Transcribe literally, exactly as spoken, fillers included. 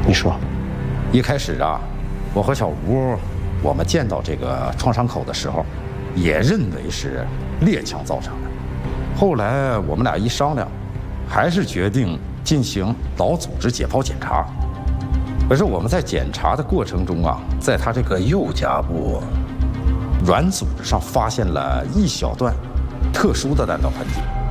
你说， 一开始啊，我和小吴，我们见到这个创伤口的时候，也认为是猎枪造成的。后来我们俩一商量，还是决定进行脑组织解剖检查。可是我们在检查的过程中啊，在他这个右颊部软组织上发现了一小段特殊的弹道痕迹。